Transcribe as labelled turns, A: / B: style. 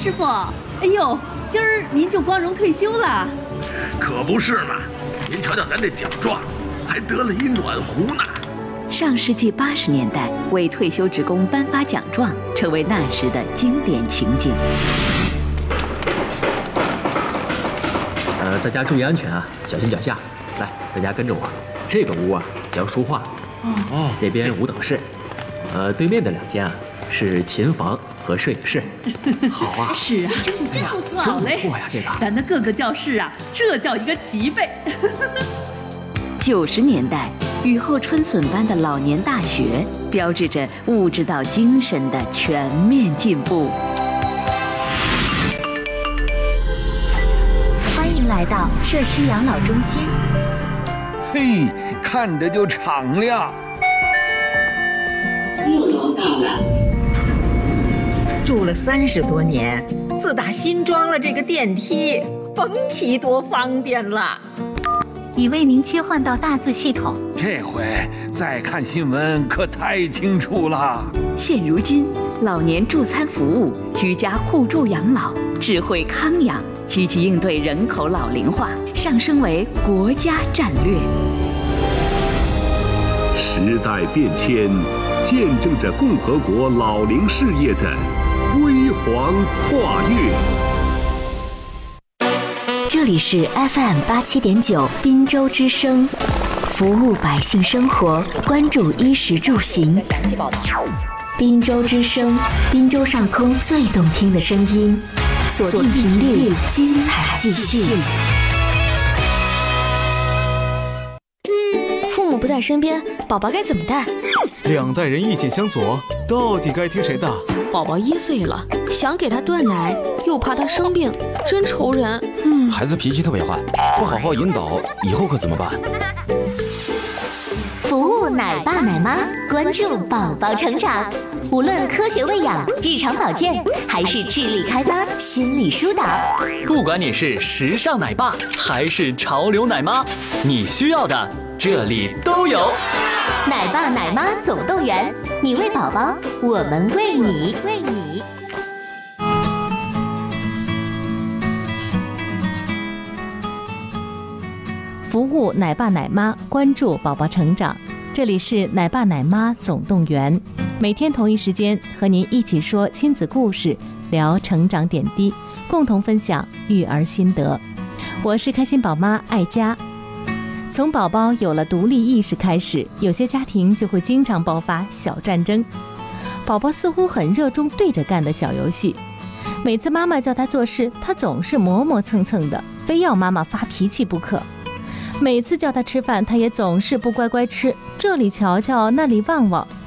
A: 师傅，哎呦，今儿您就光荣退休了？
B: 可不是嘛！您瞧瞧咱这奖状，还得了一暖壶呢。
C: 上世纪80年代，为退休职工颁发奖状，成为那时的经典情景。
D: 大家注意安全啊，小心脚下。来，大家跟着我。这个屋啊叫书画，这边5等室，对面的2间啊是琴房和摄影室。好啊，
A: 是啊，真不错，好嘞，
D: 不错呀，这个
A: 咱的各个教室啊，这叫一个齐备。
C: 90年代，雨后春笋般的老年大学，标志着物质到精神的全面进步。
E: 欢迎来到社区养老中心。
F: 嘿，看着就敞亮。
G: 又楼到了。
H: 住了30多年，自打新装了这个电梯，甭提多方便了。
E: 已为您切换到大字系统。
F: 这回再看新闻可太清楚了。
C: 现如今，老年助餐服务、居家互助养老、智慧康养，积极应对人口老龄化，上升为国家战略。
I: 时代变迁，见证着共和国老龄事业的辉煌跨越。
E: 这里是 FM87.9滨州之声，服务百姓生活，关注衣食住行。滨州之声，滨州上空最动听的声音，锁定频率，精彩继续。
J: 父母不在身边，宝宝该怎么带
K: ？2代人意见相左，到底该听谁的？
J: 宝宝1岁了，想给他断奶，又怕他生病，真愁人。
L: 孩子脾气特别坏，不好好引导，以后可怎么办？
E: 服务奶爸奶妈，关注宝宝成长。无论科学喂养、日常保健，还是智力开发、心理疏导，
M: 不管你是时尚奶爸还是潮流奶妈，你需要的这里都有。
E: 奶爸奶妈总动员，你为宝宝，我们为你。
N: 服务奶爸奶妈，关注宝宝成长。这里是奶爸奶妈总动员，每天同一时间和您一起说亲子故事，聊成长点滴，共同分享育儿心得。我是开心宝妈爱佳。从宝宝有了独立意识开始，有些家庭就会经常爆发小战争。宝宝似乎很热衷对着干的小游戏，每次妈妈叫他做事，他总是磨磨蹭蹭的，非要妈妈发脾气不可。每次叫他吃饭，他也总是不乖乖吃，这里瞧瞧那里望望，